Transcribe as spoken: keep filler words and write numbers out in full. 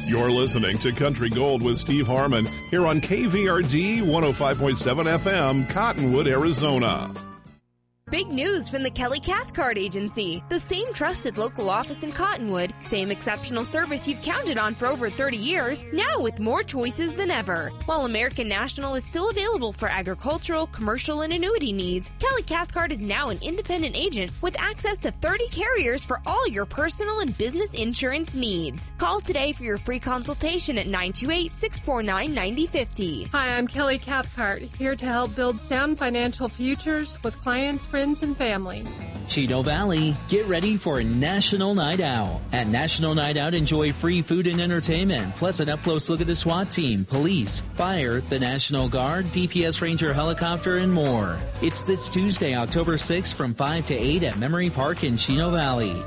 You're listening to Country Gold with Steve Harmon here on K V R D one oh five point seven F M, Cottonwood, Arizona. Big news from the Kelly Cathcart Agency. The same trusted local office in Cottonwood, same exceptional service you've counted on for over thirty years, now with more choices than ever. While American National is still available for agricultural, commercial, and annuity needs, Kelly Cathcart is now an independent agent with access to thirty carriers for all your personal and business insurance needs. Call today for your free consultation at nine two eight, six four nine, nine oh five oh. Hi, I'm Kelly Cathcart, here to help build sound financial futures with clients, friends, and family. Chino Valley, get ready for National Night Out. At National Night Out, enjoy free food and entertainment, plus an up-close look at the SWAT team, police, fire, the National Guard, D P S Ranger helicopter, and more. It's this Tuesday, October sixth from five to eight at Memory Park in Chino Valley.